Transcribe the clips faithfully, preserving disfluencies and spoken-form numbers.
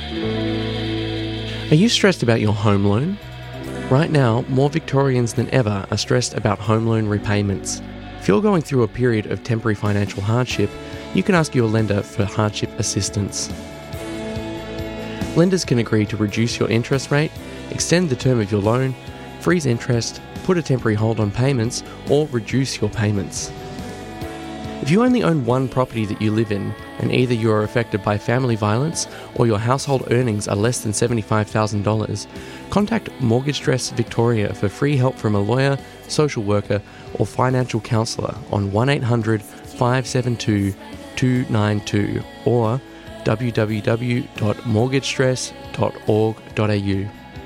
Are you stressed about your home loan? Right now, more Victorians than ever are stressed about home loan repayments. If you're going through a period of temporary financial hardship, you can ask your lender for hardship assistance. Lenders can agree to reduce your interest rate, extend the term of your loan, freeze interest, put a temporary hold on payments, or reduce your payments. If you only own one property that you live in, and either you are affected by family violence or your household earnings are less than seventy-five thousand dollars, contact Mortgage Stress Victoria for free help from a lawyer, social worker, or financial counsellor on one eight hundred five seven two two nine two or w w w dot mortgage stress dot org dot a u.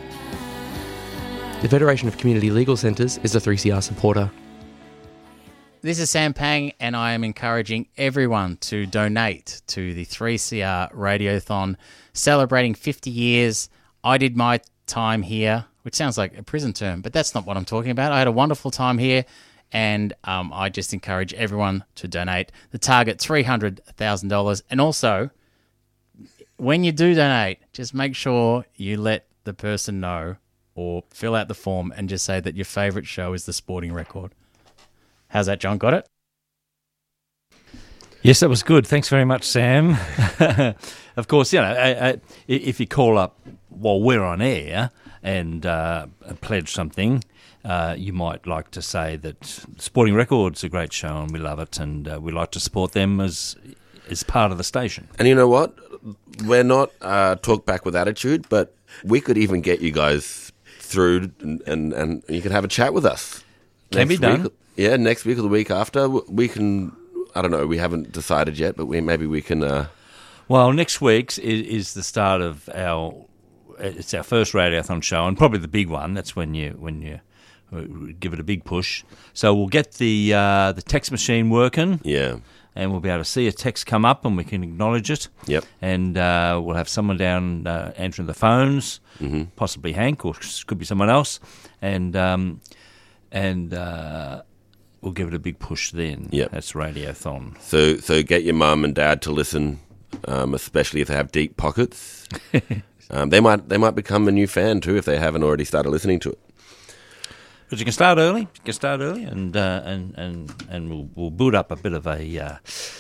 The Federation of Community Legal Centres is a three C R supporter. This is Sam Pang, and I am encouraging everyone to donate to the three C R Radiothon, celebrating fifty years. I did my time here, which sounds like a prison term, but that's not what I'm talking about. I had a wonderful time here, and um, I just encourage everyone to donate. The target, three hundred thousand dollars. And also, when you do donate, just make sure you let the person know or fill out the form and just say that your favourite show is The Sporting Record. How's that, John? Got it? Yes, that was good. Thanks very much, Sam. Of course, you know, I, I, if you call up while we're on air and uh, pledge something, uh, you might like to say that Sporting Record's a great show and we love it, and uh, we like to support them as as part of the station. And you know what? We're not uh, talk back with attitude, but we could even get you guys through, and, and, and you could have a chat with us. Can be done. Week. Yeah, next week or the week after, we can, I don't know, we haven't decided yet, but we maybe we can... Uh... Well, next week's is, is the start of our, it's our first Radiothon show, and probably the big one. That's when you when you give it a big push. So we'll get the uh, the text machine working. Yeah. And we'll be able to see a text come up and we can acknowledge it. Yep. And uh, we'll have someone down uh, answering the phones, mm-hmm. possibly Hank, or could be someone else. And... Um, and uh, we'll give it a big push then. Yep. That's Radiothon. So so get your mum and dad to listen, um, especially if they have deep pockets. um, they might they might become a new fan too if they haven't already started listening to it. But you can start early. You can start early, and uh, and and and we'll we'll build up a bit of a uh,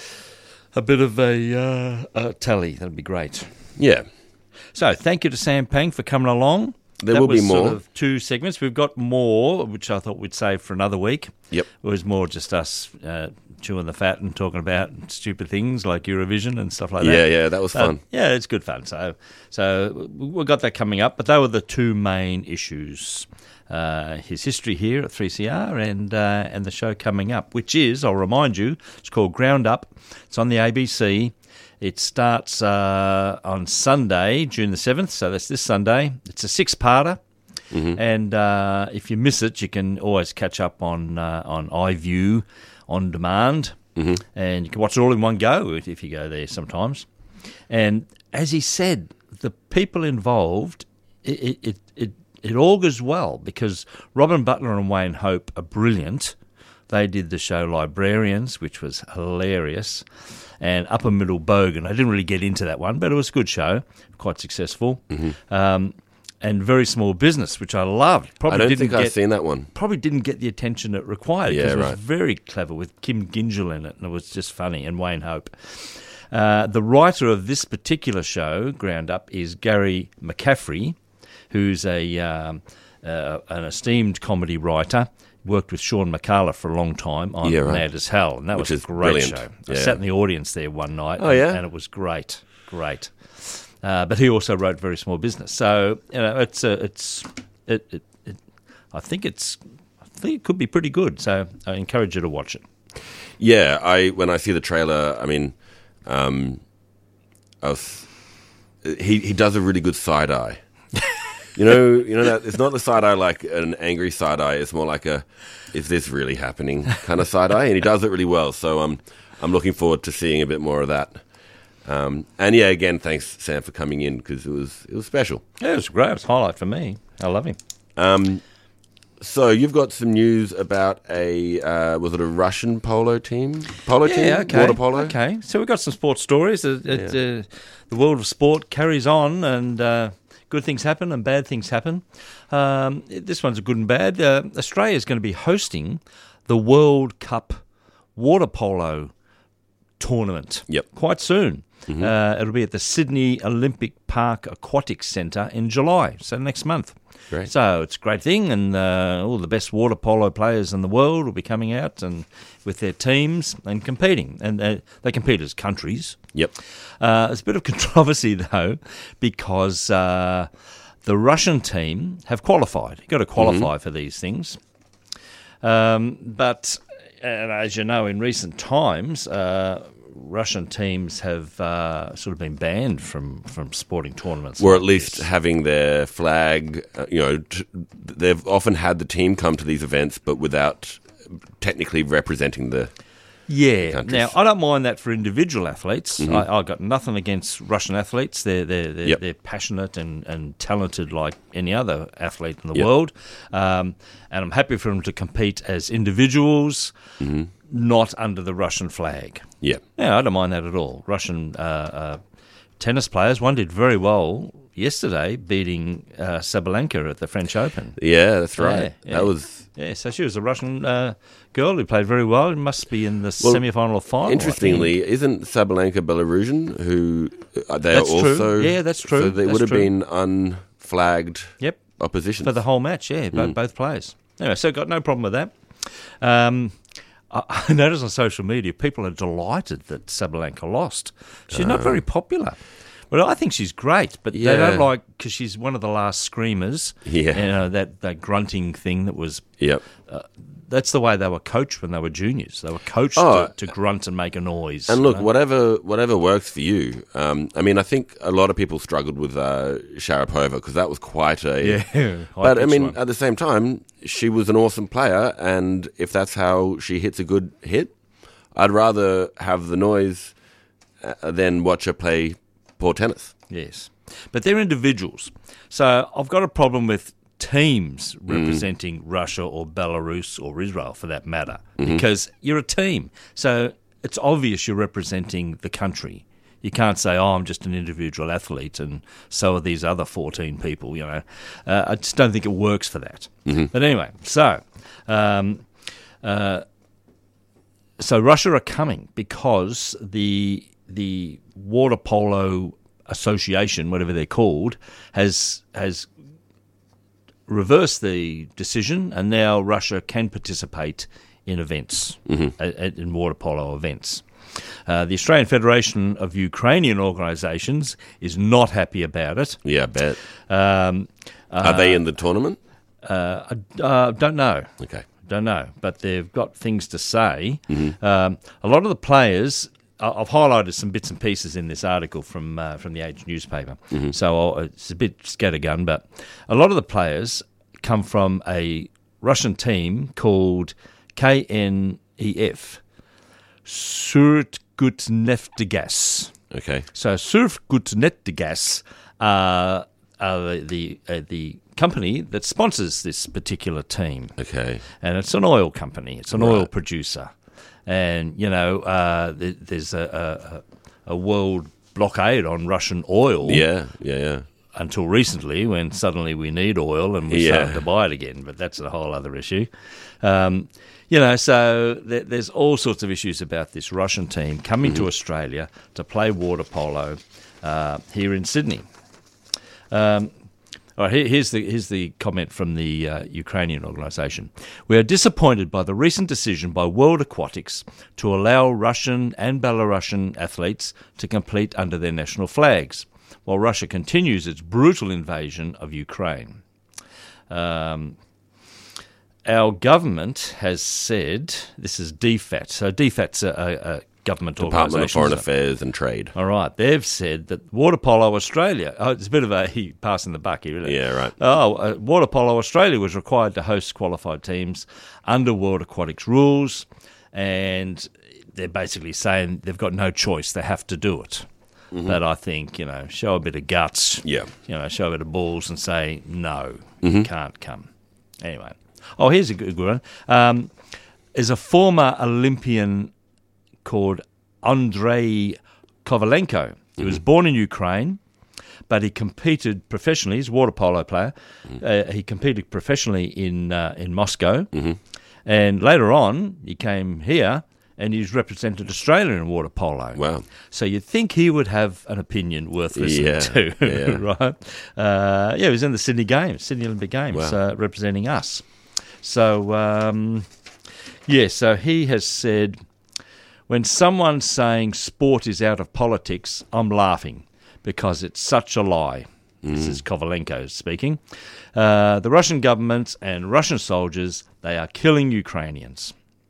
a bit of a, uh, a tally. That'll be great. Yeah. So thank you to Sam Pang for coming along. There that will was be more. Sort of two segments. We've got more, which I thought we'd save for another week. Yep. It was more just us uh, chewing the fat and talking about stupid things like Eurovision and stuff like that. Yeah, yeah, that was so, fun. Yeah, it's good fun. So, so we've got that coming up. But they were the two main issues: uh, his history here at three C R and uh, and the show coming up, which is, I'll remind you, it's called Ground Up. It's on the A B C. It starts uh, on Sunday, June the seventh, so that's this Sunday. It's a six-parter, mm-hmm. and uh, if you miss it, you can always catch up on uh, on iView on demand, mm-hmm. and you can watch it all in one go if you go there sometimes. And as he said, the people involved, it it, it, it augurs well, because Robin Butler and Wayne Hope are brilliant. They did the show Librarians, which was hilarious, and Upper Middle Bogan. I didn't really get into that one, but it was a good show, quite successful. Mm-hmm. Um, and Very Small Business, which I loved. Probably I don't didn't think get, I've seen that one. Probably didn't get the attention it required, because Yeah, it was right. very clever with Kim Gingell in it, and it was just funny, and Wayne Hope. Uh, the writer of this particular show, Ground Up, is Gary McCaffrey, who's a um, uh, an esteemed comedy writer. Worked with Sean McCullough for a long time on Yeah, right. Mad as Hell, and that Which was is a great brilliant. show. I Yeah. sat in the audience there one night, Oh, and, yeah? and it was great, great. Uh, but he also wrote Very Small Business, so you know it's uh, it's it, it, it I think it's I think it could be pretty good. So I encourage you to watch it. Yeah, I when I see the trailer, I mean, um, I was, he he does a really good side eye. You know, you know that it's not the side eye like an angry side eye. It's more like a, is this really happening kind of side eye, and he does it really well. So um, I'm looking forward to seeing a bit more of that. Um, and yeah, again, thanks Sam for coming in, because it was it was special. Yeah, it was great. It was a highlight for me. I love him. Um, So you've got some news about a uh, was it a Russian polo team? Polo Yeah, team, okay. water polo. Okay, so we've got some sports stories. Uh, it, Yeah. uh, the world of sport carries on, and uh, good things happen and bad things happen. Um, this one's a good and bad. Uh, Australia is going to be hosting the World Cup water polo tournament. Yep. Quite soon. Uh, it'll be at the Sydney Olympic Park Aquatics Centre in July, so next month. Great. So it's a great thing, and uh, all the best water polo players in the world will be coming out and with their teams and competing. And uh, they compete as countries. Yep. Uh, there's a bit of controversy, though, because uh, the Russian team have qualified. You've got to qualify for these things. Um, but, and as you know, in recent times, uh, Russian teams have uh, sort of been banned from, from sporting tournaments. Or like at least this. having their flag, uh, you know, t- they've often had the team come to these events, but without technically representing the... Yeah. countries. Now, I don't mind that for individual athletes. I, I've got nothing against Russian athletes. They're they're they're, Yep. they're passionate and, and talented like any other athlete in the Yep. world. Um, and I'm happy for them to compete as individuals, not under the Russian flag. Yeah. Yeah, I don't mind that at all. Russian uh, uh, tennis players, one did very well yesterday, beating uh, Sabalenka at the French Open. Yeah, that's right. Yeah, yeah. That was... Yeah, so she was a Russian uh, girl who played very well. It must be in the Well, semi-final or final. I think. Interestingly, isn't Sabalenka Belarusian? Who uh, they That's are true. also Yeah, that's true. So they That's would have true. been unflagged Yep, opposition for the whole match. Yeah, both, Mm. both players. Anyway, so got no problem with that. Um, I, I noticed on social media people are delighted that Sabalenka lost. She's not very popular. Well, I think she's great, but they Yeah. don't like because she's one of the last screamers. Yeah. You know, that, that grunting thing that was. Yep. That's the way they were coached when they were juniors. They were coached Oh, to, to grunt and make a noise. And you look, know? whatever whatever works for you. Um, I mean, I think a lot of people struggled with uh, Sharapova because that was quite a. Yeah, But I high-pitched mean, one. at the same time, she was an awesome player, and if that's how she hits a good hit, I'd rather have the noise uh, than watch her play poor tennis. Yes, but they're individuals. So I've got a problem with teams representing Russia or Belarus or Israel, for that matter, because you're a team. So it's obvious you're representing the country. You can't say, "Oh, I'm just an individual athlete," and so are these other fourteen people. You know, uh, I just don't think it works for that. But anyway, so. Um, uh, So Russia are coming because the the water polo association, whatever they're called, has has reversed the decision, and now Russia can participate in events, mm-hmm. in water polo events. Uh, the Australian Federation of Ukrainian Organisations is not happy about it. Yeah, I bet. Um, Are they in the tournament? uh, I uh, don't know. Okay. Don't know, but they've got things to say. Um, a lot of the players, I- I've highlighted some bits and pieces in this article from uh, from the Age newspaper, so I'll, it's a bit scattergun, but a lot of the players come from a Russian team called K N E F, Surgutneftegas. Okay. So Surgutneftegas are, are the the, uh, the company that sponsors this particular team. Okay. And it's an oil company. It's an oil Right. producer. And, you know, uh, th- there's a, a, a world blockade on Russian oil Yeah, yeah, yeah. until recently when suddenly we need oil and we're Yeah. starting to buy it again. But that's a whole other issue. Um, you know, so th- there's all sorts of issues about this Russian team coming Mm-hmm. to Australia to play water polo uh, here in Sydney. Um, all right, here, here's the here's the comment from the uh, Ukrainian organisation. We are disappointed by the recent decision by World Aquatics to allow Russian and Belarusian athletes to compete under their national flags, while Russia continues its brutal invasion of Ukraine. Um, our government has said, this is D FAT, so D FAT's a, a, a government Department of organisation. Foreign isn't it? Affairs and Trade. All right, they've said that Water Polo Australia, oh, it's a bit of a he passing the buck here, isn't it? Yeah, right. Oh, uh, Water Polo Australia was required to host qualified teams under World Aquatics rules, and they're basically saying they've got no choice, they have to do it. Mm-hmm. But I think, you know, show a bit of guts, Yeah. you know, show a bit of balls and say, no, Mm-hmm. you can't come. Anyway, Oh, here's a good one. Um, is a former Olympian called Andrei Kovalenko. He was born in Ukraine, but he competed professionally. He's a water polo player. Mm-hmm. Uh, he competed professionally in uh, in Moscow. Mm-hmm. And later on, he came here and he's represented Australia in water polo. Wow. So you'd think he would have an opinion worth listening yeah, to, yeah. right? Uh, yeah, he was in the Sydney Games, Sydney Olympic Games, Wow. uh, representing us. So, um, yeah, so he has said, when someone's saying sport is out of politics, I'm laughing because it's such a lie. Mm. This is Kovalenko speaking. Uh, the Russian government and Russian soldiers, they are killing Ukrainians.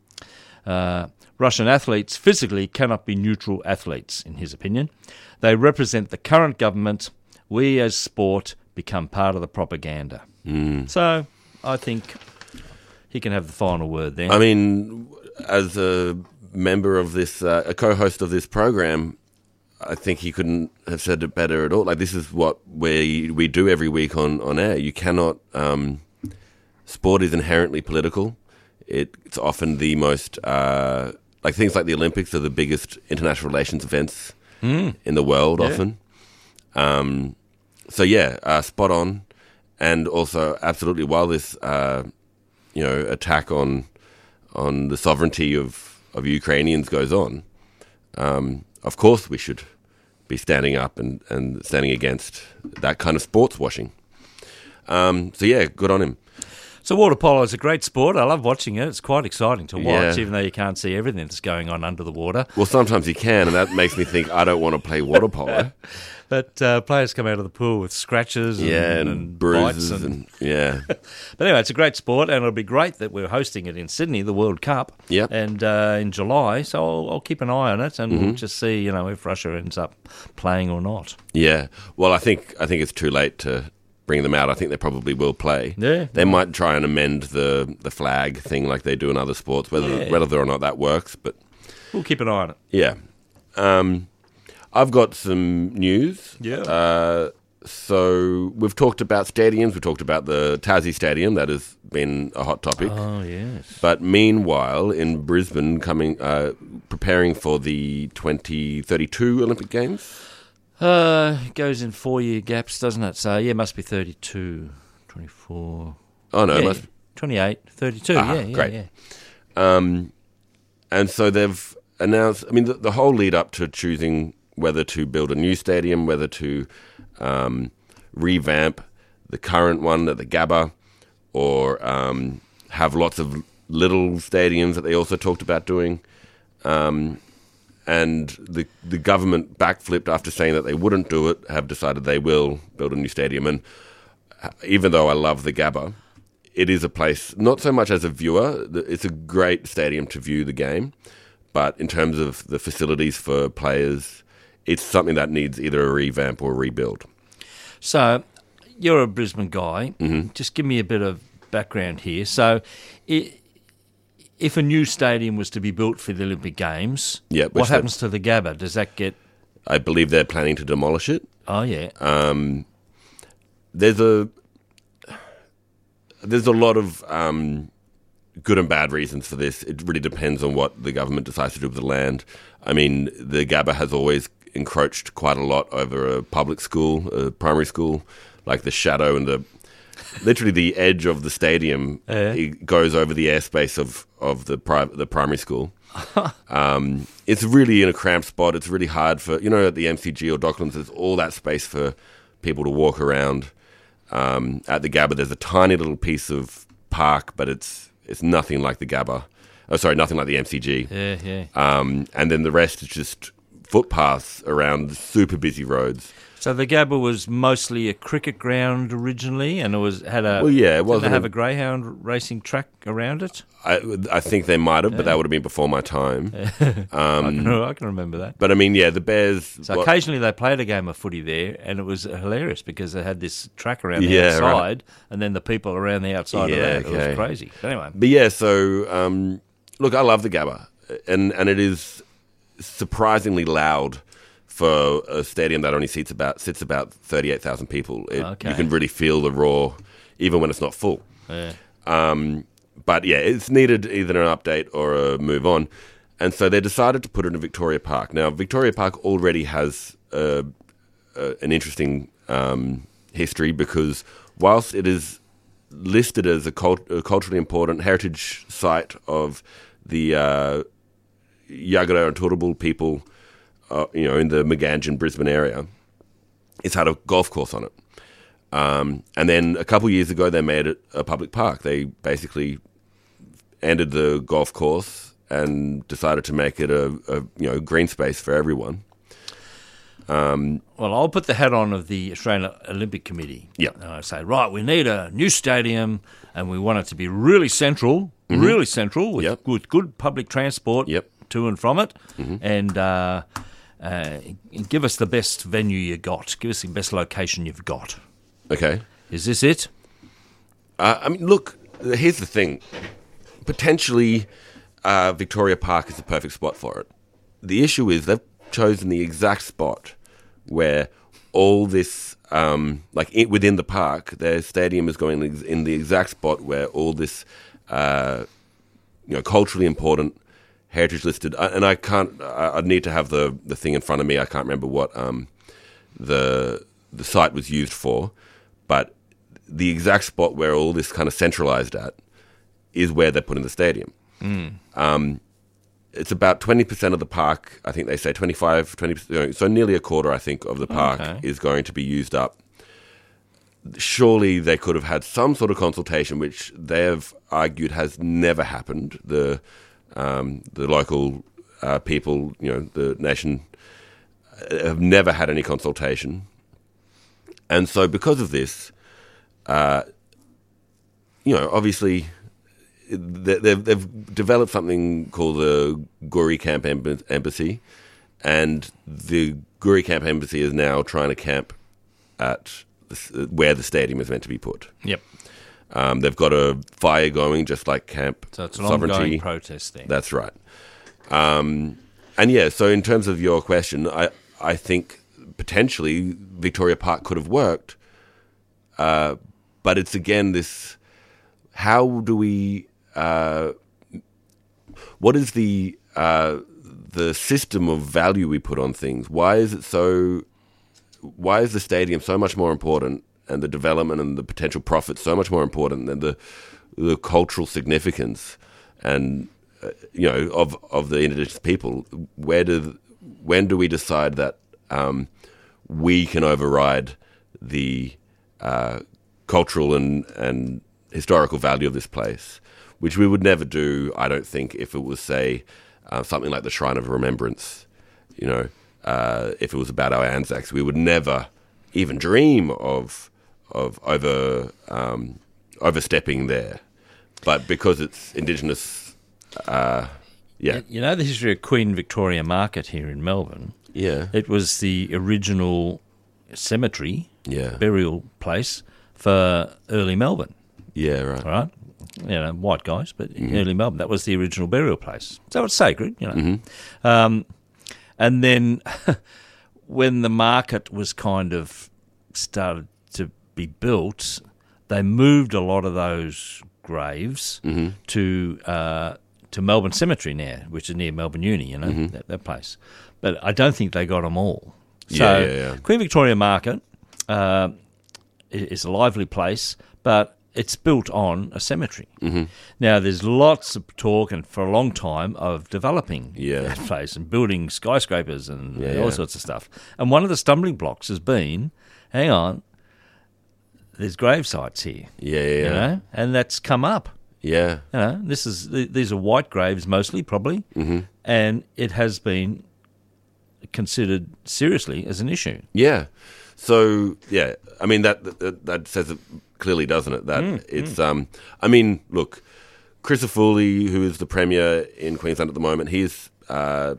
Uh, Russian athletes physically cannot be neutral athletes, in his opinion. They represent the current government. We, as sport, become part of the propaganda. Mm. So I think he can have the final word there. I mean, as a member of this, uh, a co-host of this program, I think he couldn't have said it better at all. Like, this is what we we do every week on, on air. You cannot... Um, sport is inherently political. It, it's often the most... Uh, like, things like the Olympics are the biggest international relations events mm. in the world, yeah. often. Um, so, yeah, uh, spot on. And also, absolutely, while this, uh, you know, attack on on the sovereignty of, of Ukrainians goes on, um, of course we should be standing up and, and standing against that kind of sports washing. Um, so, yeah, good on him. So water polo is a great sport. I love watching it. It's quite exciting to watch, Yeah. even though you can't see everything that's going on under the water. Well, sometimes you can, and that makes me think I don't want to play water polo. But uh, players come out of the pool with scratches and, Yeah, and, and bruises bites. And, and, yeah. but anyway, it's a great sport, and it'll be great that we're hosting it in Sydney, the World Cup, Yep. and uh, in July. So I'll, I'll keep an eye on it, and Mm-hmm. we'll just see, you know, if Russia ends up playing or not. Yeah. Well, I think I think it's too late to bring them out. I think they probably will play. Yeah. They might try and amend the, the flag thing like they do in other sports, whether Yeah. whether or not that works. But We'll keep an eye on it. yeah. Um, I've got some news. Yeah. Uh, so we've talked about stadiums. We've talked about the Tassie Stadium. That has been a hot topic. Oh, yes. But meanwhile, in Brisbane, coming uh, preparing for the twenty thirty-two Olympic Games. Uh, it goes in four-year gaps, doesn't it? So, yeah, it must be thirty-two, twenty-four... Oh, no. yeah, it must, twenty-eight, thirty-two, Ah, yeah, yeah, great. yeah. Um, and so they've announced, I mean, the, the whole lead up to choosing whether to build a new stadium, whether to um, revamp the current one at the Gabba, or um, have lots of little stadiums that they also talked about doing. Um, and the the government backflipped after saying that they wouldn't do it, have decided they will build a new stadium. And even though I love the Gabba, it is a place, not so much as a viewer, it's a great stadium to view the game, but in terms of the facilities for players, it's something that needs either a revamp or a rebuild. So, you're a Brisbane guy. Mm-hmm. Just give me a bit of background here. So, i if a new stadium was to be built for the Olympic Games, Yeah, which what they- happens to the Gabba? Does that get... I believe they're planning to demolish it. Oh, yeah. Um, there's a there's a lot of um, good and bad reasons for this. It really depends on what the government decides to do with the land. I mean, the Gabba has always encroached quite a lot over a public school, a primary school, like the shadow and the literally the edge of the stadium. Yeah. It goes over the airspace of of the pri- the primary school. Um, it's really in a cramped spot. It's really hard for, you know, at the M C G or Docklands, there's all that space for people to walk around. Um, at the Gabba, there's a tiny little piece of park, but it's it's nothing like the Gabba. Oh, sorry, nothing like the M C G. Yeah, yeah. Um, and then the rest is just footpaths around super busy roads. So the Gabba was mostly a cricket ground originally, and it was had a... Well, yeah, it didn't wasn't they have a- a greyhound racing track around it? I, I think they might have, but that would have been before my time. I, can, I can remember that. But I mean, yeah, the Bears. So well, occasionally they played a game of footy there, and it was hilarious because they had this track around the Yeah, outside, right. and then the people around the outside Yeah, of that. It okay. was crazy. But anyway, But yeah, so um, look, I love the Gabba, and and it is surprisingly loud for a stadium that only seats about sits about thirty eight thousand people. It, Okay. You can really feel the roar, even when it's not full. yeah. Um, but yeah, it's needed either an update or a move on. And so they decided to put it in Victoria Park. Now, Victoria Park already has uh, uh, an interesting um, history because whilst it is listed as a, cult- a culturally important heritage site of the uh, Yagara and Turrbal people, uh, you know, in the Maganjan, Brisbane area, it's had a golf course on it. Um, and then a couple of years ago, they made it a public park. They basically ended the golf course and decided to make it a, a you know green space for everyone. Um, well, I'll put the hat on of the Australian Olympic Committee. Yeah. And I say, right, we need a new stadium and we want it to be really central, mm-hmm. really central with, yep. with good public transport yep. to and from it. Mm-hmm. And uh, uh, give us the best venue you got. Give us the best location you've got. Okay. Is this it? Uh, I mean, look, here's the thing. Potentially, uh, Victoria Park is the perfect spot for it. The issue is they've chosen the exact spot where all this, um, like it, within the park, their stadium is going in the exact spot where all this, uh, you know, culturally important, heritage listed, and I can't, I, I'd need to have the, the thing in front of me. I can't remember what um, the the site was used for, but the exact spot where all this kind of centralized at is where they're putting the stadium. Mm. Um, it's about twenty percent of the park. I think they say twenty-five, twenty percent, so nearly a quarter, I think, of the park Okay. is going to be used up. Surely they could have had some sort of consultation, which they have argued has never happened. The um, the local uh, people, you know, the nation, uh, have never had any consultation. And so because of this, uh, you know, obviously they've, they've developed something called the Guri Camp Embassy, and the Guri Camp Embassy is now trying to camp at the, where the stadium is meant to be put. Yep. Um, they've got a fire going, just like Camp So it's an Sovereignty. ongoing protest there. That's right. Um, and yeah, so in terms of your question, I, I think potentially Victoria Park could have worked, uh, but it's again this, how do we, uh, what is the uh, the system of value we put on things? Why is it so, why is the stadium so much more important and the development and the potential profit so much more important than the the cultural significance and uh, you know of of the Indigenous people? Where do when do we decide that um, we can override the uh, cultural and and historical value of this place, which we would never do, I don't think, if it was, say, uh, something like the Shrine of Remembrance. You know, uh, if it was about our Anzacs, we would never even dream of of over um, overstepping there. But because it's Indigenous, uh, yeah, You know the history of Queen Victoria Market here in Melbourne? yeah, It was the original cemetery, yeah, burial place for early Melbourne, yeah, right, all right? You know, white guys, but early Melbourne, that was the original burial place. So it's sacred, you know. Mm-hmm. Um, and then when the market was kind of started to be built, they moved a lot of those graves Mm-hmm. to uh, to Melbourne Cemetery now, which is near Melbourne Uni, you know, Mm-hmm. that, that place. But I don't think they got them all. So Yeah, yeah, yeah. Queen Victoria Market uh, i- is a lively place, but it's built on a cemetery. Mm-hmm. Now, there's lots of talk, and for a long time, of developing Yeah. that place and building skyscrapers and Yeah, all yeah. sorts of stuff. And one of the stumbling blocks has been, hang on, there's grave sites here, yeah, yeah, you yeah. know, and that's come up. yeah. You know, this is th- these are white graves mostly, probably, Mm-hmm. and it has been considered seriously as an issue. Yeah. So yeah, I mean that that, that says it clearly, doesn't it? That Mm, it's um. I mean, look, Chris Foley, who is the premier in Queensland at the moment, he's uh.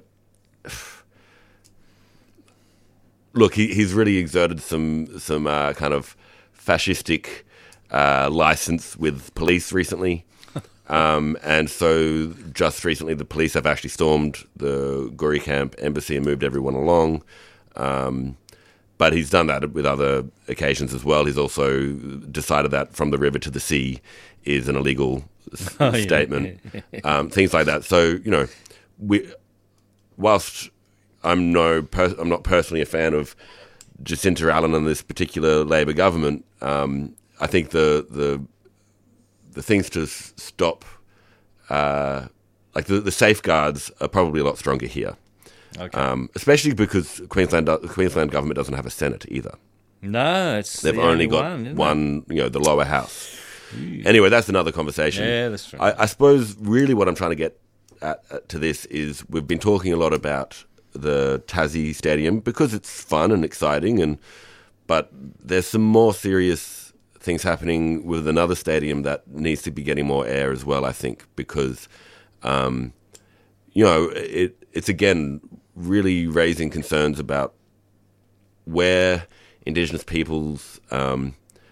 Look, he he's really exerted some some uh, kind of fascistic uh, license with police recently. Um, and so just recently the police have actually stormed the Guri Camp Embassy and moved everyone along. Um, but he's done that with other occasions as well. He's also decided that from the river to the sea is an illegal s- Oh, yeah, statement, yeah, Um, things like that. So you know, we whilst I'm no per- I'm not personally a fan of Jacinta Allen and this particular Labor government, um, I think the the the things to s- stop, uh, like the, the safeguards, are probably a lot stronger here. Okay. Um, especially because Queensland do- Queensland government doesn't have a Senate either. No, it's They've the only got one, isn't one, you know, the lower house. Anyway, that's another conversation. Yeah, that's true. I, I suppose really what I'm trying to get at, at to this is we've been talking a lot about the Tassie Stadium because it's fun and exciting, and but there's some more serious things happening with another stadium that needs to be getting more air as well, I think, because um, you know it it's again really raising concerns about where Indigenous peoples' um,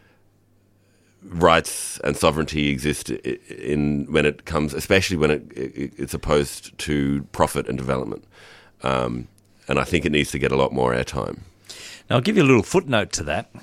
rights and sovereignty exist in, in when it comes, especially when it, it, it's opposed to profit and development. Um, and I think it needs to get a lot more airtime. Now, I'll give you a little footnote to that.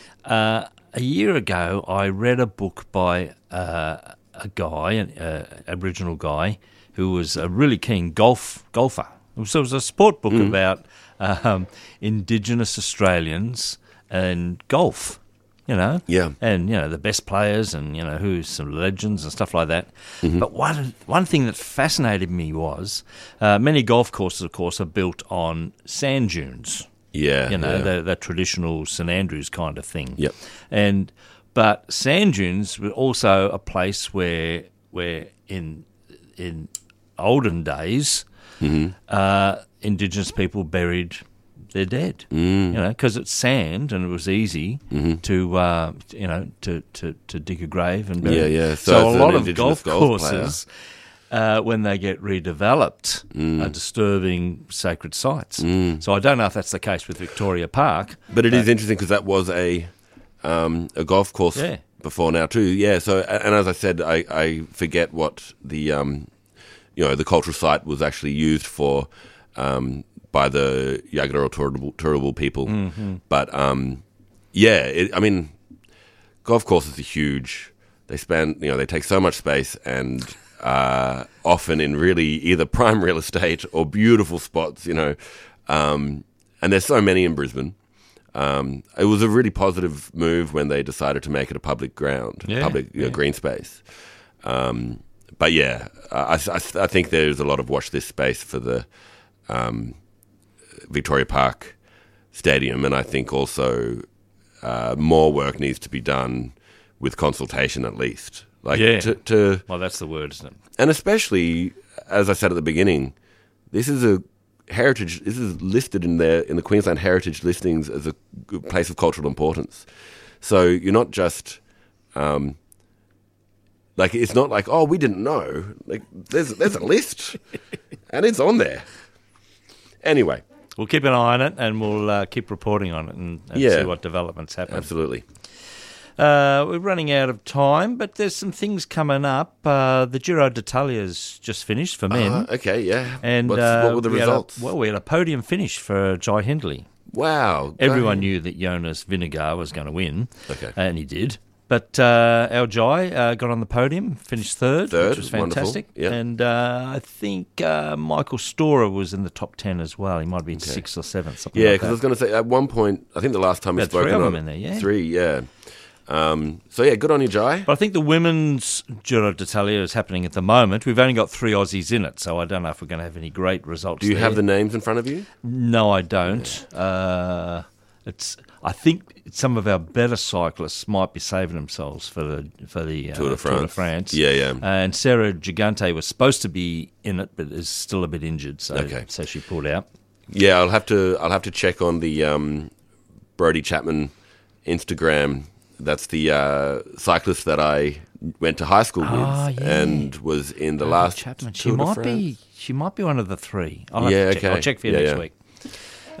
Uh, a year ago, I read a book by uh, a guy, an uh, Aboriginal guy, who was a really keen golf golfer. So it was a sport book Mm. about um, Indigenous Australians and golf, you know? Yeah. And, you know, the best players and, you know, who's some legends and stuff like that. Mm-hmm. But one one thing that fascinated me was uh, many golf courses, of course, are built on sand dunes. Yeah, You know, yeah. the, the traditional St Andrews kind of thing. Yep. And but sand dunes were also a place where where in in olden days, Mm-hmm. uh, Indigenous people buried their dead. Mm. You know, because it's sand and it was easy Mm-hmm. to uh, you know to, to, to dig a grave and bury. Yeah, yeah. So, So a as lot an of Indigenous golf, golf courses, uh, when they get redeveloped, Mm. are disturbing sacred sites. So I don't know if that's the case with Victoria Park. But it is interesting because that was a um, a golf course Yeah. before now too. Yeah. So and as I said, I, I forget what the um, you know the cultural site was actually used for um, by the Yagara Turrbal, Turrbal people. Mm-hmm. But um, yeah, it, I mean, golf courses are huge. They span, you know, they take so much space and uh, often in really either prime real estate or beautiful spots, you know. Um, and there's so many in Brisbane. Um, it was a really positive move when they decided to make it a public ground, Yeah, public you know, yeah. green space. Um, but yeah, I, I, I think there's a lot of watch this space for the um, Victoria Park Stadium, and I think also uh, more work needs to be done with consultation at least. Like Yeah. to, to Well, that's the word, isn't it? and especially as I said at the beginning, this is a heritage. This is listed in there in the Queensland Heritage listings as a g- place of cultural importance. So you're not just um, like it's not like oh we didn't know. Like there's there's a list and it's on there. Anyway, We'll keep an eye on it and we'll uh, keep reporting on it and, and Yeah. see what developments happen. absolutely. Uh, we're running out of time, but there's some things coming up. Uh, the Giro d'Italia's just finished for men. Uh, okay, yeah. and What's, uh, what were the we had a- results? well, we had a podium finish for Jai Hindley. Wow. Everyone great. knew that Jonas Vinegar was going to win, Okay. and he did. But uh, our Jai uh, got on the podium, finished third, Third, which was wonderful, fantastic. yeah. And uh, I think uh, Michael Storer was in the top ten as well. He might have been Okay. sixth or seventh, something Yeah, like because I that. was going to say at one point, I think the last time we Had spoke three of about them in there, yeah. three, yeah. Um, so yeah, good on you, Jai. But I think the women's Giro d'Italia is happening at the moment. We've only got three Aussies in it, so I don't know if we're going to have any great results. Do you there. have the names in front of you? No, I don't. Uh, it's. I think some of our better cyclists might be saving themselves for the for the uh, Tour de France. France. Yeah, yeah. And Sarah Gigante was supposed to be in it, but is still a bit injured, so Okay. so she pulled out. Yeah, I'll have to. I'll have to check on the um, Brodie Chapman Instagram. That's the uh, cyclist that I went to high school with Ah, yeah. and was in the Brodie last Chapman. She Tour de might France. be. She might be one of the three. I'll have Yeah, to check. okay. I'll check for you Yeah, next yeah. week.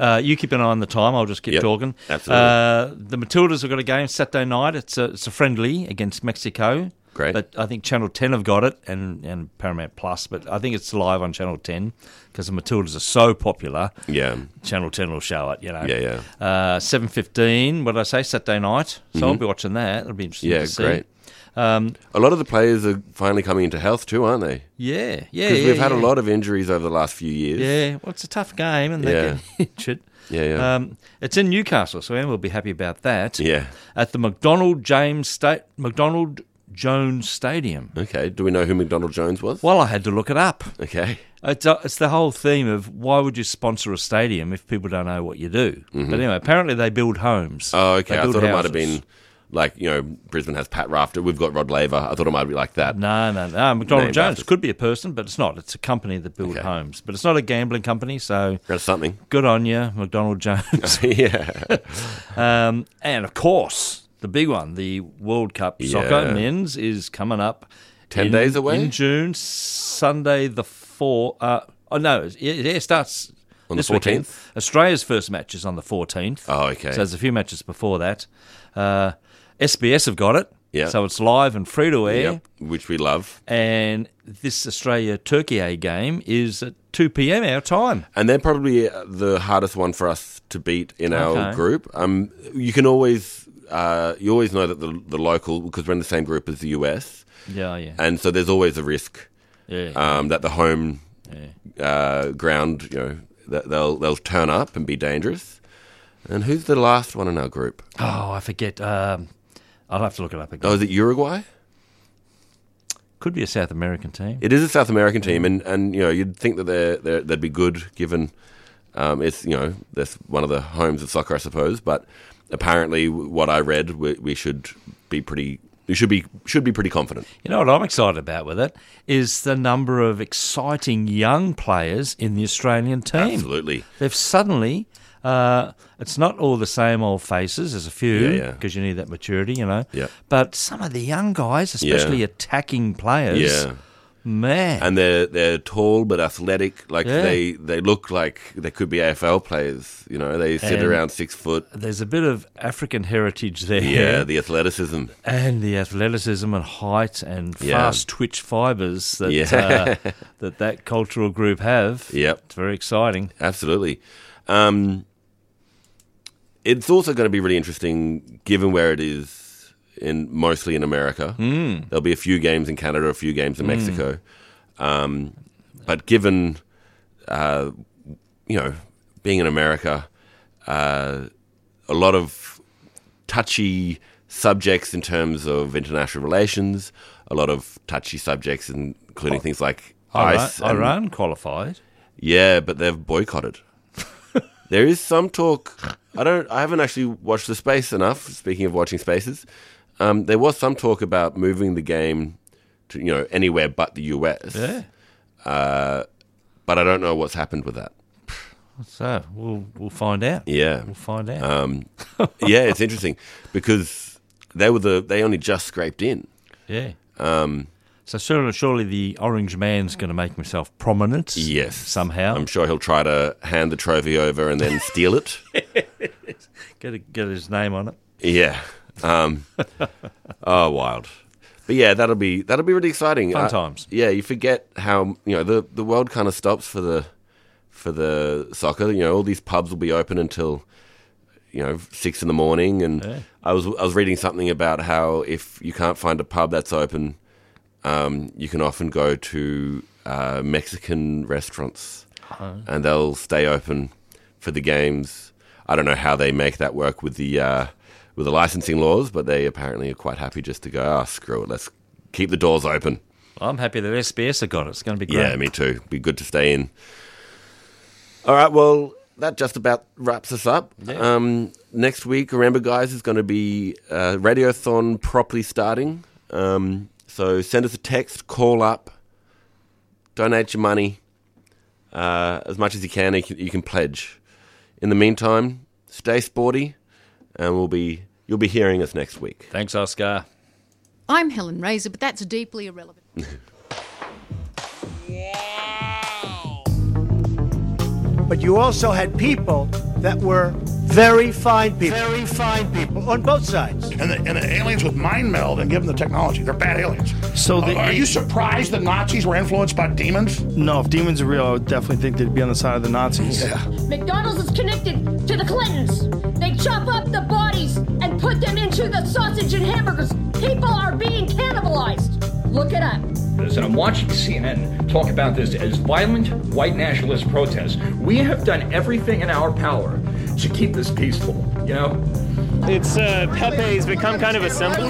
Uh, you keep an eye on the time. I'll just keep Yep, talking. absolutely. Uh, the Matildas have got a game Saturday night. It's a, it's a friendly against Mexico. Great. But I think Channel ten have got it and, and Paramount Plus. But I think it's live on Channel ten because the Matildas are so popular. Yeah. Channel ten will show it, you know. Yeah, yeah. Uh, seven fifteen, what did I say, Saturday night. So I'll be watching that. It'll be interesting Yeah, to see. great. Um, A lot of the players are finally coming into health too, aren't they? yeah, yeah, Because yeah. we've had yeah. a lot of injuries over the last few years. Yeah, well, it's a tough game and they Yeah. get injured. Yeah, yeah. Um, it's in Newcastle, so Em will be happy about that. Yeah. At the McDonald James State, McDonald Jones Stadium. Okay. Do we know who McDonald Jones was? Well, I had to look it up. Okay. It's, uh, it's the whole theme of why would you sponsor a stadium if people don't know what you do? But anyway, apparently they build homes. Mm-hmm. Oh, okay. They I build thought it might have houses. been like, you know, Brisbane has Pat Rafter. We've got Rod Laver. I thought it might be like that. No, no, no. McDonald Named Jones after- could be a person, but it's not. It's a company that build Okay. homes. But it's not a gambling company, so That's something. good on you, McDonald Jones. yeah. um, and, of course, the big one, the World Cup Soccer Yeah. Men's is coming up. Ten in- days away? In June, Sunday the fourth. Uh, oh, no, it, it starts On the this weekend. fourteenth? Australia's first match is on the fourteenth. Oh, okay. So there's a few matches before that. Uh, S B S have got it. Yeah. So it's live and free to air. Yep. Which we love. And this Australia-Turkey A game is at two p.m. our time. And they're probably uh, the hardest one for us to beat in our Okay. group. Um, you can always, uh, you always know that the the local, because we're in the same group as the U S, Yeah, yeah. and so there's always a risk yeah. um, that the home uh, ground, you know, that they'll they'll turn up and be dangerous. And who's the last one in our group? oh, I forget. Um, I'll have to look it up again. Oh, is it Uruguay? Could be a South American team. It is a South American team, and, and you know you'd think that they're, they're they'd be good given um, it's you know that's one of the homes of soccer, I suppose. But apparently, what I read, we, we should be pretty. We should be should be pretty confident. You know what I'm excited about with it is the number of exciting young players in the Australian team. Absolutely. They've suddenly, uh, it's not all the same old faces. There's a few Yeah, yeah. because you need that maturity, you know. Yeah. But some of the young guys, especially Yeah. attacking players, Yeah. man. And they're they're tall but athletic. Like Yeah. they, they look like they could be A F L players. You know, they sit And- around six foot. There's a bit of African heritage there. Yeah, the athleticism. And the athleticism and height and Yeah. fast twitch fibres that, Yeah. uh, that that cultural group have. Yep. It's very exciting. Absolutely. Um, it's also going to be really interesting, given where it is in mostly in America. Mm. There'll be a few games in Canada, a few games in Mexico. Um, but given, uh, you know, being in America, uh, a lot of touchy subjects in terms of international relations, a lot of touchy subjects, including things like ice. Iran, and- Iran qualified. Yeah, but they've boycotted. There is some talk. I don't. I haven't actually watched the space enough. Speaking of watching spaces, um, there was some talk about moving the game to you know anywhere but the U S. Yeah. Uh, but I don't know what's happened with that. So we'll we'll find out. Yeah. We'll find out. Um, yeah, it's interesting because they were the they only just scraped in. yeah. Um, So surely, surely the orange man's going to make himself prominent. yes, Somehow. I'm sure he'll try to hand the trophy over and then steal it. Get a, get his name on it. Yeah. Um, oh, wild. But yeah, that'll be that'll be really exciting. Fun Uh, times. Yeah, you forget how you know the the world kind of stops for the for the soccer. You know, all these pubs will be open until you know six in the morning. And Yeah. I was I was reading something about how if you can't find a pub that's open, um, you can often go to uh, Mexican restaurants, and they'll stay open for the games. I don't know how they make that work with the uh, with the licensing laws, but they apparently are quite happy just to go, oh, screw it, let's keep the doors open. I'm happy that S B S have got it. It's going to be great. Yeah, me too. Be good to stay in. All right, well, that just about wraps us up. Yeah. Um, next week, remember, guys, is going to be uh, Radiothon properly starting. Um, so send us a text, call up, donate your money uh, as much as you can. You can, you can pledge. In the meantime, stay sporty, and we'll be you'll be hearing us next week. Thanks, Oscar. I'm Helen Razor, but that's deeply irrelevant. But you also had people that were very fine people, very fine people on both sides. And the, and the aliens with mind meld and give them the technology. They're bad aliens. So the, uh, are you surprised that Nazis were influenced by demons? No, if demons are real, I would definitely think they'd be on the side of the Nazis. Yeah. McDonald's is connected to the Clintons. They chop up the bodies and put them into the sausage and hamburgers. People are being cannibalized. Look it up. And I'm watching C N N talk about this as violent white nationalist protests. We have done everything in our power to keep this peaceful, you know? It's, uh, Pepe's become kind of a symbol.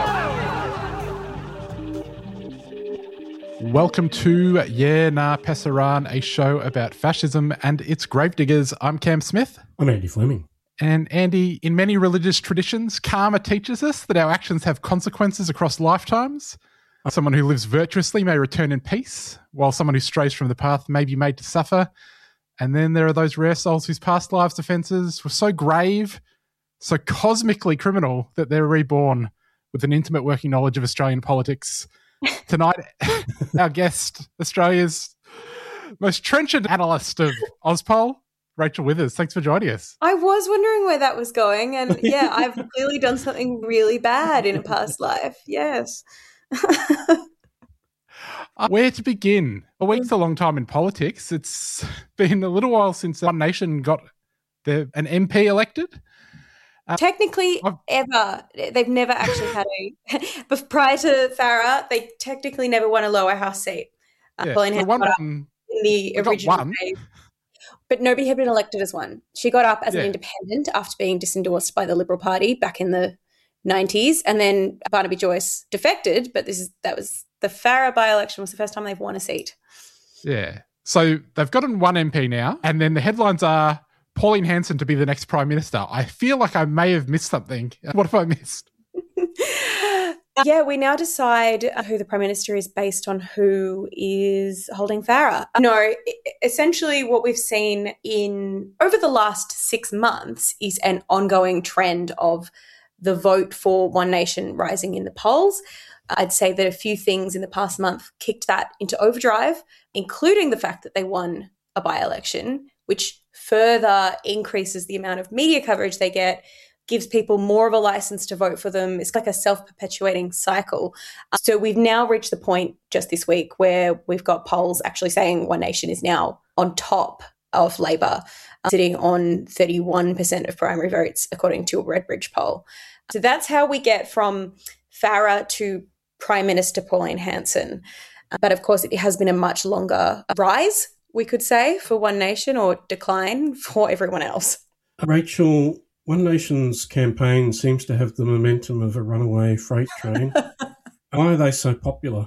Welcome to Yeah Nah Pasaran, a show about fascism and its gravediggers. I'm Cam Smith. I'm Andy Fleming. And Andy, in many religious traditions, karma teaches us that our actions have consequences across lifetimes. Someone who lives virtuously may return in peace, while someone who strays from the path may be made to suffer. And then there are those rare souls whose past lives' offences were so grave, so cosmically criminal, that they're reborn with an intimate working knowledge of Australian politics. Tonight, our guest, Australia's most trenchant analyst of Ozpol, Rachel Withers. Thanks for joining us. I was wondering where that was going. And yeah, I've clearly done something really bad in a past life. Yes. uh, where to begin? A week's a long time in politics. It's been a little while since One Nation got the, an M P elected. Uh, Technically, I've, ever. They've never actually had a... But prior to Farah, they technically never won a lower house seat. Uh, yeah, Pauline so had one, got up in the original days. But nobody had been elected as one. She got up as yeah. an independent after being disendorsed by the Liberal Party back in the nineties, and then Barnaby Joyce defected, but this is that was the Farah by-election was the first time they've won a seat. Yeah. So they've gotten one M P now, and then the headlines are Pauline Hanson to be the next Prime Minister. I feel like I may have missed something. What have I missed? Yeah, we now decide who the Prime Minister is based on who is holding Farah. No, essentially what we've seen in over the last six months is an ongoing trend of the vote for One Nation rising in the polls. I'd say that a few things in the past month kicked that into overdrive, including the fact that they won a by-election, which further increases the amount of media coverage they get, gives people more of a license to vote for them. It's like a self-perpetuating cycle. So we've now reached the point just this week where we've got polls actually saying One Nation is now on top of Labor, sitting on thirty-one percent of primary votes, according to a Redbridge poll. So that's how we get from Farah to Prime Minister Pauline Hanson. But of course, it has been a much longer rise, we could say, for One Nation, or decline for everyone else. Rachel, One Nation's campaign seems to have the momentum of a runaway freight train. Why are they so popular?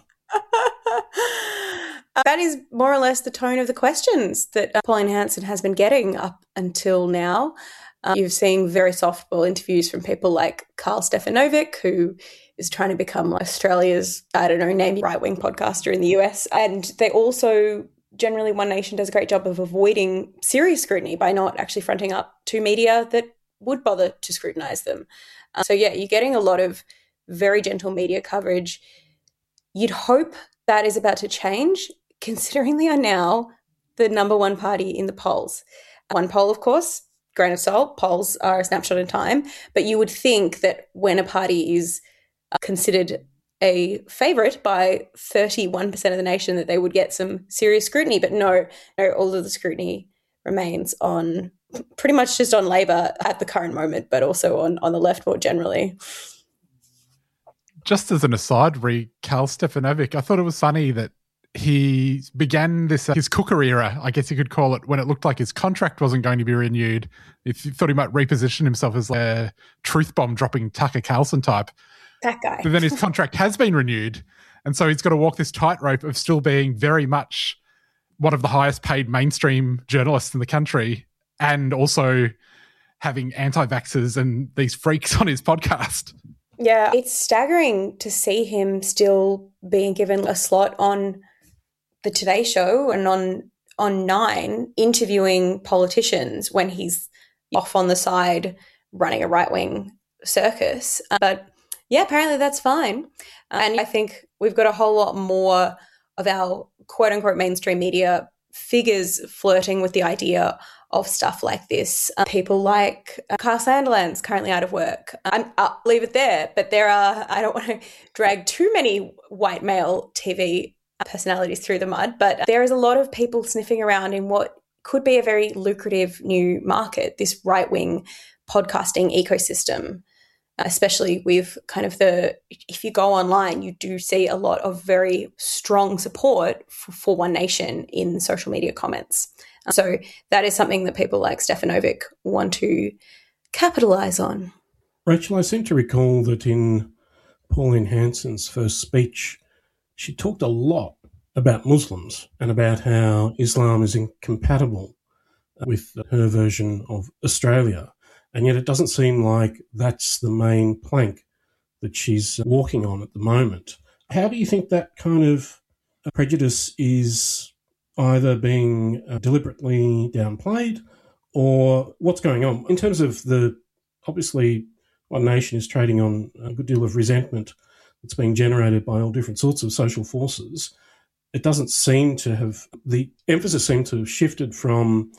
That is more or less the tone of the questions that Pauline Hanson has been getting up until now. Um, you've seen very softball interviews from people like Karl Stefanovic, who is trying to become Australia's, I don't know, name right-wing podcaster in the U S. And they also, generally, One Nation does a great job of avoiding serious scrutiny by not actually fronting up to media that would bother to scrutinise them. Uh, so, yeah, you're getting a lot of very gentle media coverage. You'd hope that is about to change, considering they are now the number one party in the polls. One poll, of course, grain of salt, polls are a snapshot in time, but you would think that when a party is uh, considered a favourite by thirty-one percent of the nation, that they would get some serious scrutiny. But no, no, all of the scrutiny remains on pretty much just on Labor at the current moment, but also on, on the left more generally. Just as an aside, re Karl Stefanovic, I thought it was funny that he began this, uh, his cooker era, I guess you could call it, when it looked like his contract wasn't going to be renewed. If you thought he might reposition himself as like a truth bomb dropping Tucker Carlson type. That guy. But then his contract has been renewed. And so he's got to walk this tightrope of still being very much one of the highest paid mainstream journalists in the country, and also having anti-vaxxers and these freaks on his podcast. Yeah, it's staggering to see him still being given a slot on the Today Show and on on Nine interviewing politicians when he's off on the side running a right-wing circus. Uh, but yeah, apparently that's fine. Uh, and I think we've got a whole lot more of our quote-unquote mainstream media figures flirting with the idea of stuff like this. Uh, people like uh, Kyle Sandilands, currently out of work. I'm, I'll leave it there, but there are, I don't want to drag too many white male T V personalities through the mud, but there is a lot of people sniffing around in what could be a very lucrative new market, this right-wing podcasting ecosystem, especially with kind of the, if you go online, you do see a lot of very strong support for, for One Nation in social media comments. So that is something that people like Stefan Novick want to capitalise on. Rachel, I seem to recall that in Pauline Hanson's first speech, she talked a lot about Muslims and about how Islam is incompatible with her version of Australia. And yet it doesn't seem like that's the main plank that she's walking on at the moment. How do you think that kind of prejudice is either being deliberately downplayed or what's going on? In terms of the, obviously, One Nation is trading on a good deal of resentment that's being generated by all different sorts of social forces. It doesn't seem to have, the emphasis seemed to have shifted from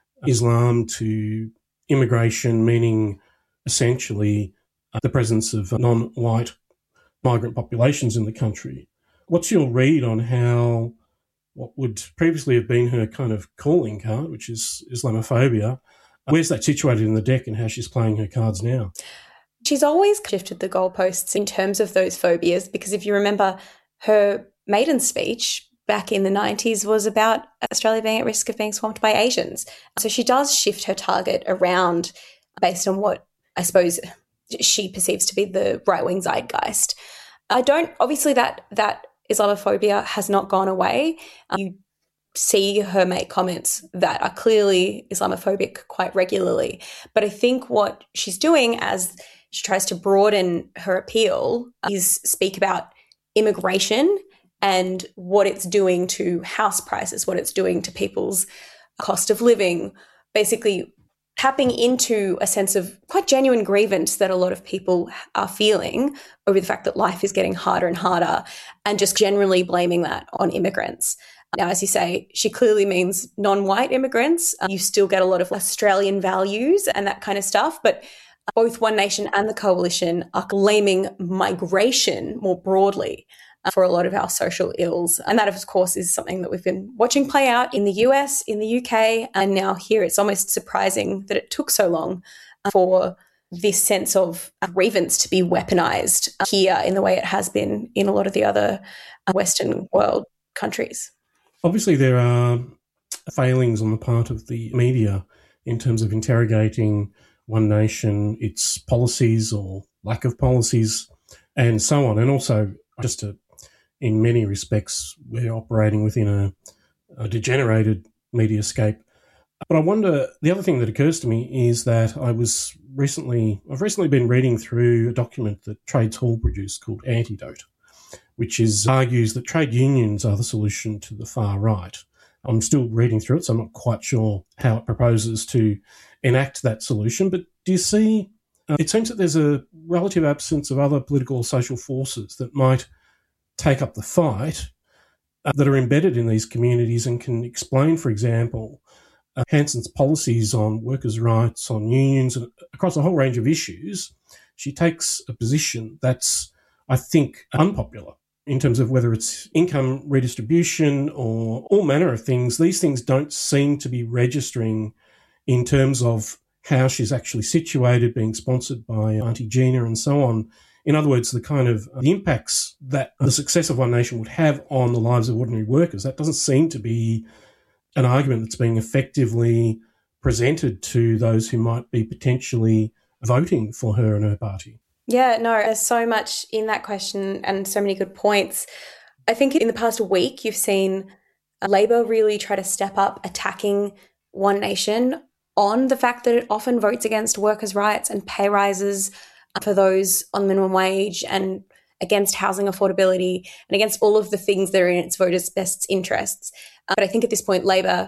Islam to immigration, meaning essentially uh, the presence of non-white migrant populations in the country. What's your read on how what would previously have been her kind of calling card, which is Islamophobia, where's that situated in the deck and how she's playing her cards now? She's always shifted the goalposts in terms of those phobias, because if you remember, her maiden speech back in the nineties was about Australia being at risk of being swamped by Asians. So she does shift her target around based on what I suppose she perceives to be the right-wing zeitgeist. I don't, obviously that that Islamophobia has not gone away. Um, you see her make comments that are clearly Islamophobic quite regularly. But I think what she's doing as she tries to broaden her appeal is speak about immigration and what it's doing to house prices, what it's doing to people's cost of living, basically tapping into a sense of quite genuine grievance that a lot of people are feeling over the fact that life is getting harder and harder, and just generally blaming that on immigrants. Now, as you say, she clearly means non-white immigrants. You still get a lot of Australian values and that kind of stuff, but both One Nation and the Coalition are blaming migration more broadly for a lot of our social ills. And that, of course, is something that we've been watching play out in the U S, in the U K, and now here. It's almost surprising that it took so long for this sense of grievance to be weaponized here in the way it has been in a lot of the other Western world countries. Obviously, there are failings on the part of the media in terms of interrogating One Nation, its policies or lack of policies, and so on. And also, just to in many respects, we're operating within a, a degenerated mediascape. But I wonder, the other thing that occurs to me is that I was recently, I've recently been reading through a document that Trades Hall produced called Antidote, which is argues that trade unions are the solution to the far right. I'm still reading through it, so I'm not quite sure how it proposes to enact that solution. But do you see, uh, it seems that there's a relative absence of other political or social forces that might take up the fight uh, that are embedded in these communities and can explain, for example, uh, Hanson's policies on workers' rights, on unions, and across a whole range of issues. She takes a position that's, I think, unpopular in terms of whether it's income redistribution or all manner of things. These things don't seem to be registering in terms of how she's actually situated, being sponsored by Auntie Gina and so on. In other words, the kind of the impacts that the success of One Nation would have on the lives of ordinary workers, that doesn't seem to be an argument that's being effectively presented to those who might be potentially voting for her and her party. Yeah, no, there's so much in that question and so many good points. I think in the past week, you've seen Labor really try to step up attacking One Nation on the fact that it often votes against workers' rights and pay rises for those on minimum wage and against housing affordability and against all of the things that are in its voters' best interests. But I think at this point, Labor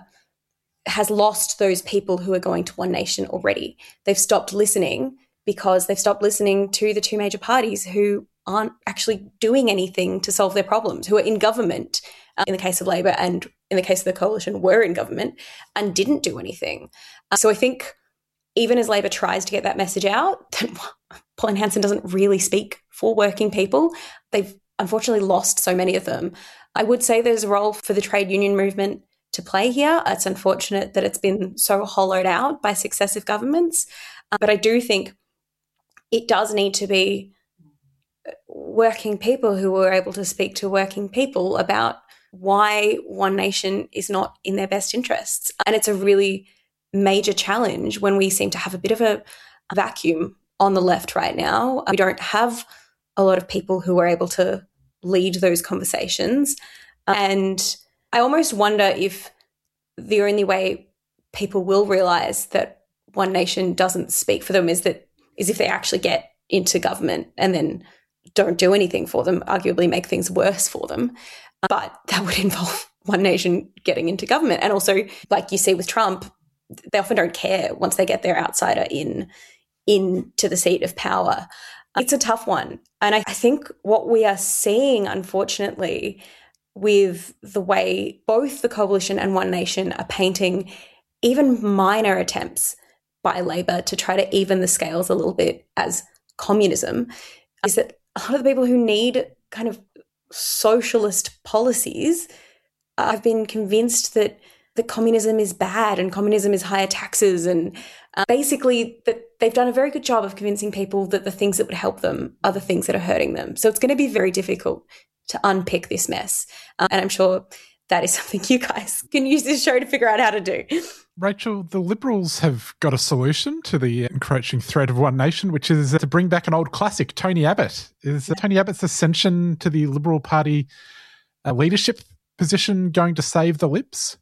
has lost those people who are going to One Nation already. They've stopped listening because they've stopped listening to the two major parties who aren't actually doing anything to solve their problems, who are in government uh, in the case of Labor and in the case of the coalition were in government and didn't do anything. Uh, so I think even as Labor tries to get that message out, that Pauline Hanson doesn't really speak for working people. They've unfortunately lost so many of them. I would say there's a role for the trade union movement to play here. It's unfortunate that it's been so hollowed out by successive governments. Uh, but I do think it does need to be working people who are able to speak to working people about why One Nation is not in their best interests. And it's a really major challenge when we seem to have a bit of a, a vacuum on the left right now. We don't have a lot of people who are able to lead those conversations. And I almost wonder if the only way people will realise that One Nation doesn't speak for them is that is if they actually get into government and then don't do anything for them, arguably make things worse for them. But that would involve One Nation getting into government. And also, like you see with Trump, they often don't care once they get their outsider in into the seat of power. It's a tough one. And I, I think what we are seeing, unfortunately, with the way both the Coalition and One Nation are painting even minor attempts by Labor to try to even the scales a little bit as communism, is that a lot of the people who need kind of socialist policies, I've been convinced that that communism is bad and communism is higher taxes, and uh, basically that they've done a very good job of convincing people that the things that would help them are the things that are hurting them. So it's going to be very difficult to unpick this mess. Um, and I'm sure that is something you guys can use this show to figure out how to do. Rachel, the Liberals have got a solution to the encroaching threat of One Nation, which is to bring back an old classic, Tony Abbott. Is Tony Abbott's ascension to the Liberal Party uh, leadership position going to save the Libs?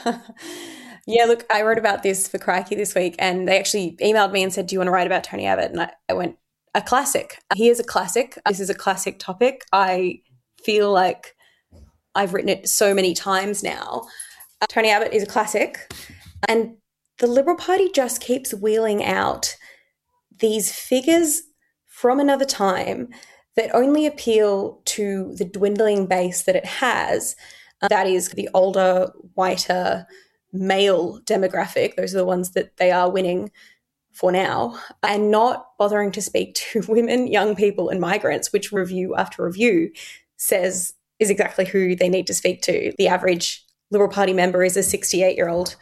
Yeah, look, I wrote about this for Crikey this week, and they actually emailed me and said, do you want to write about Tony Abbott? And I, I went, a classic. He is a classic. This is a classic topic. I feel like I've written it so many times now. Uh, Tony Abbott is a classic. And the Liberal Party just keeps wheeling out these figures from another time that only appeal to the dwindling base that it has. Uh, that is the older, whiter, male demographic. Those are the ones that they are winning for now, and not bothering to speak to women, young people and migrants, which review after review says is exactly who they need to speak to. The average Liberal Party member is a sixty-eight-year-old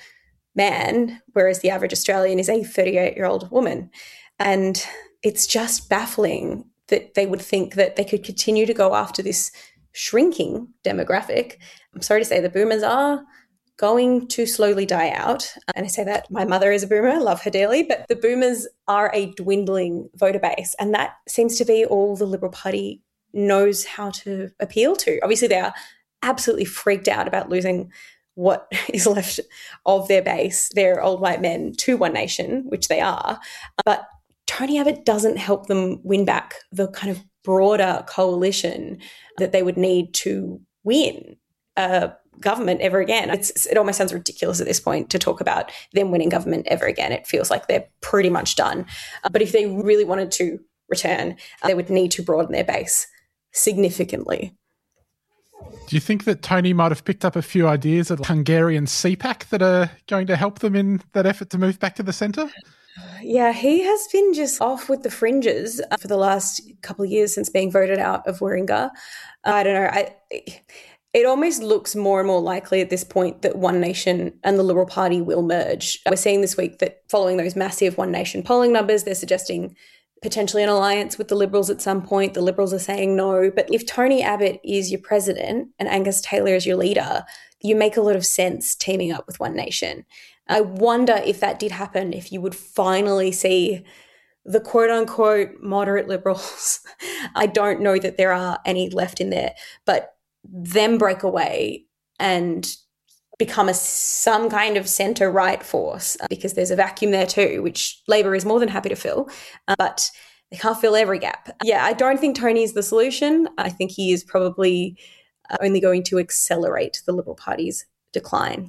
man, whereas the average Australian is a thirty-eight-year-old woman. And it's just baffling that they would think that they could continue to go after this shrinking demographic. I'm sorry to say the boomers are going to slowly die out. And I say that my mother is a boomer, I love her dearly, but the boomers are a dwindling voter base. And that seems to be all the Liberal Party knows how to appeal to. Obviously, they are absolutely freaked out about losing what is left of their base, their old white men, to One Nation, which they are. But Tony Abbott doesn't help them win back the kind of broader coalition that they would need to win a government ever again. It's, it almost sounds ridiculous at this point to talk about them winning government ever again. It feels like they're pretty much done. Uh, but if they really wanted to return, uh, they would need to broaden their base significantly. Do you think that Tony might have picked up a few ideas at Hungarian C PAC that are going to help them in that effort to move back to the centre? Yeah, he has been just off with the fringes for the last couple of years since being voted out of Warringah. I don't know. I, it almost looks more and more likely at this point that One Nation and the Liberal Party will merge. We're seeing this week that following those massive One Nation polling numbers, they're suggesting potentially an alliance with the Liberals at some point. The Liberals are saying no. But if Tony Abbott is your president and Angus Taylor is your leader, you make a lot of sense teaming up with One Nation. I wonder if that did happen, if you would finally see the quote-unquote moderate Liberals. I don't know that there are any left in there, but them break away and become a some kind of centre-right force, uh, because there's a vacuum there too, which Labor is more than happy to fill, uh, but they can't fill every gap. Yeah, I don't think Tony's the solution. I think he is probably uh, only going to accelerate the Liberal Party's decline.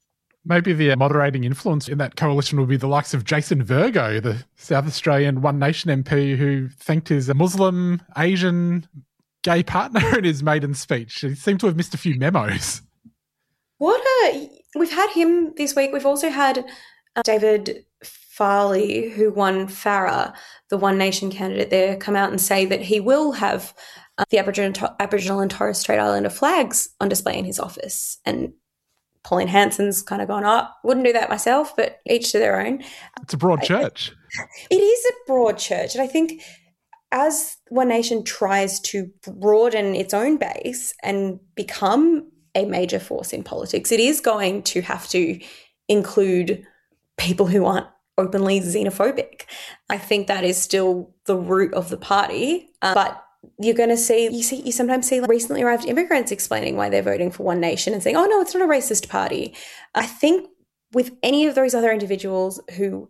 Maybe the moderating influence in that coalition will be the likes of Jason Virgo, the South Australian One Nation M P who thanked his Muslim, Asian gay partner in his maiden speech. He seemed to have missed a few memos. What a... We've had him this week. We've also had uh, David Farley, who won Farah, the One Nation candidate there, come out and say that he will have uh, the Aboriginal, Aboriginal and Torres Strait Islander flags on display in his office. And Pauline Hanson's kind of gone, oh, wouldn't do that myself, but each to their own. It's a broad church. It is a broad church. And I think as One Nation tries to broaden its own base and become a major force in politics, it is going to have to include people who aren't openly xenophobic. I think that is still the root of the party, uh, but you're going to see, you see, you sometimes see recently arrived immigrants explaining why they're voting for One Nation and saying, oh no, it's not a racist party. I think with any of those other individuals who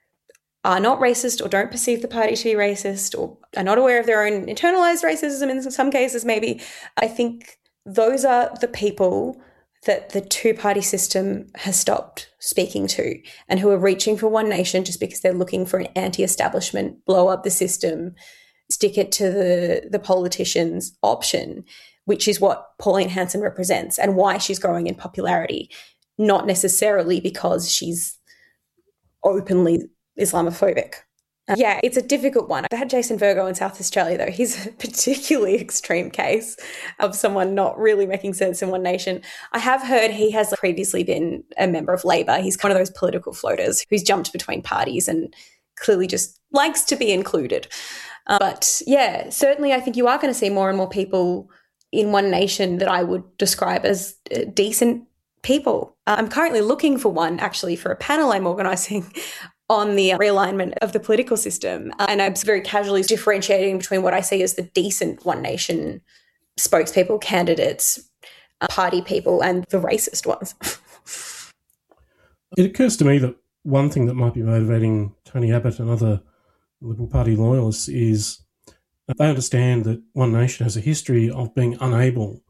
are not racist or don't perceive the party to be racist or are not aware of their own internalized racism in some cases maybe, I think those are the people that the two-party system has stopped speaking to and who are reaching for One Nation just because they're looking for an anti-establishment, blow up the system, stick it to the, the politicians option, which is what Pauline Hanson represents and why she's growing in popularity, not necessarily because she's openly Islamophobic. Uh, yeah, it's a difficult one. I had Jason Virgo in South Australia, though. He's a particularly extreme case of someone not really making sense in One Nation. I have heard he has previously been a member of Labor. He's one of those political floaters who's jumped between parties and clearly just likes to be included. Uh, but yeah, certainly I think you are going to see more and more people in One Nation that I would describe as uh, decent people. Uh, I'm currently looking for one, actually, for a panel I'm organising on the realignment of the political system. Uh, and I'm very casually differentiating between what I see as the decent One Nation spokespeople, candidates, uh, party people, and the racist ones. It occurs to me that one thing that might be motivating Tony Abbott and other Liberal Party loyalists is they understand that One Nation has a history of being unable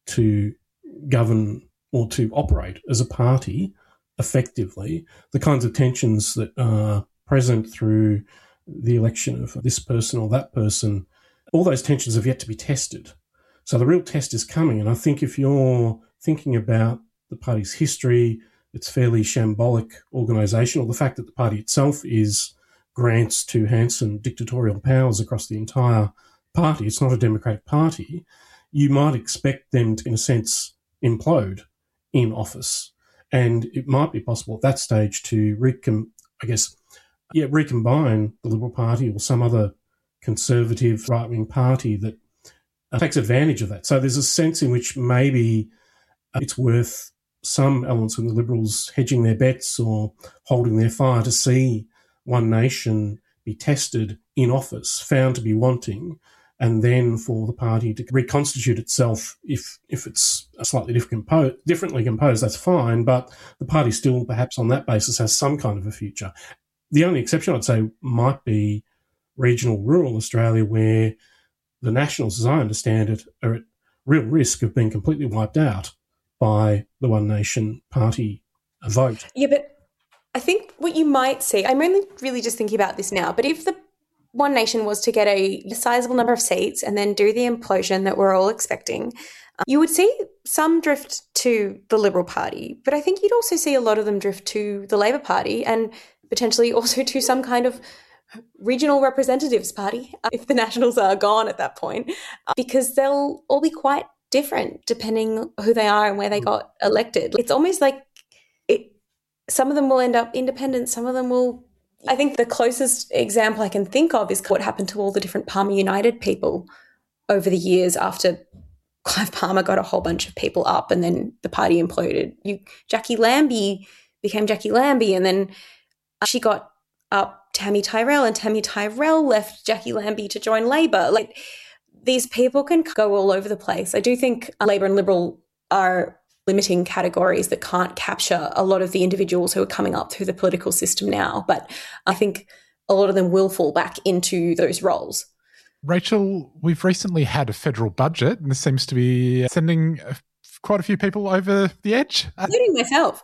to govern or to operate as a party effectively. The kinds of tensions that are present through the election of this person or that person, all those tensions have yet to be tested. So the real test is coming. And I think if you're thinking about the party's history, its fairly shambolic organisation, or the fact that the party itself is grants to Hanson dictatorial powers across the entire party, it's not a democratic party, you might expect them to, in a sense, implode in office. And it might be possible at that stage to, recom- I guess, yeah, recombine the Liberal Party or some other conservative right-wing party that uh, takes advantage of that. So there's a sense in which maybe uh, it's worth some elements of the Liberals hedging their bets or holding their fire to see One Nation be tested in office, found to be wanting, and then for the party to reconstitute itself. If if it's slightly different compo- differently composed, that's fine, but the party still perhaps on that basis has some kind of a future. The only exception I'd say might be regional rural Australia, where the Nationals, as I understand it, are at real risk of being completely wiped out by the One Nation party vote. Yeah, but I think what you might see, I'm only really just thinking about this now, but if the One Nation was to get a sizable number of seats and then do the implosion that we're all expecting, you would see some drift to the Liberal Party, but I think you'd also see a lot of them drift to the Labor Party and potentially also to some kind of regional representatives party if the Nationals are gone at that point, because they'll all be quite different depending who they are and where they got elected. It's almost like it. Some of them will end up independent, some of them will. I think the closest example I can think of is what happened to all the different Palmer United people over the years after Clive Palmer got a whole bunch of people up and then the party imploded. You, Jackie Lambie became Jackie Lambie, and then she got up Tammy Tyrell, and Tammy Tyrell left Jackie Lambie to join Labor. Like, these people can go all over the place. I do think Labor and Liberal are limiting categories that can't capture a lot of the individuals who are coming up through the political system now. But I think a lot of them will fall back into those roles. Rachel, we've recently had a federal budget, and this seems to be sending quite a few people over the edge. Including myself.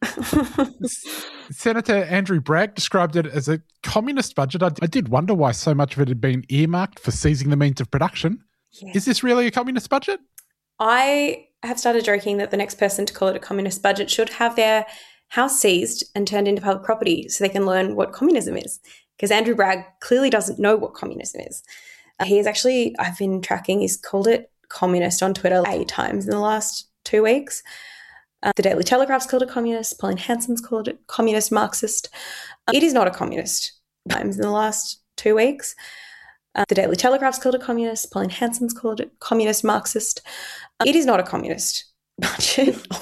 Senator Andrew Bragg described it as a communist budget. I, I did wonder why so much of it had been earmarked for seizing the means of production. Yeah. Is this really a communist budget? I have started joking that the next person to call it a communist budget should have their house seized and turned into public property so they can learn what communism is. Because Andrew Bragg clearly doesn't know what communism is. Uh, he is actually, I've been tracking, he's called it communist on Twitter eight times in the last two weeks. Uh, the Daily Telegraph's called it communist. Pauline Hanson's called it communist Marxist. Uh, it is not a communist. Times in the last two weeks. Uh, the Daily Telegraph's called it communist. Pauline Hanson's called it communist Marxist. Uh, it is not a communist budget.